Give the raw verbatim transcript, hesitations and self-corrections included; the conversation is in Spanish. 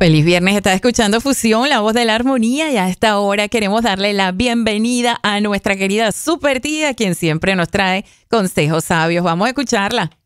Feliz viernes, estás escuchando Fusión, la voz de la armonía, y a esta hora queremos darle la bienvenida a nuestra querida super tía, quien siempre nos trae consejos sabios. Vamos a escucharla.